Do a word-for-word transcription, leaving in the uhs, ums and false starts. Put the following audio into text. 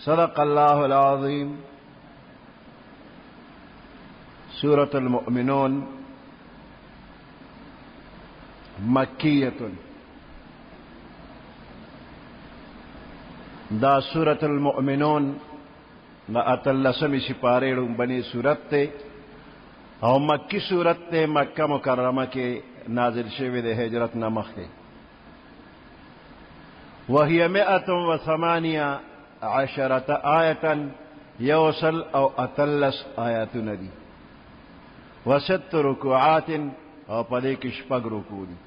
सदक़ल्लाहुल अज़ीम। सूरतुल मुअमिनून मक्कियतुन। दा सूरतुल मुअमिनून दा अतल्लसमी सिपारे बनी सूरत ते और मक्की सूरत ते मक्का मुकर्रमा के नाजिल शेवे दे हिजरत न मखे। वहिय मिअतुन व समानिया अशरत आयतन यौसल और अतल्लस आयतुन दी वसत्त रुकुआतिन और पदे की शपग रुकू दी।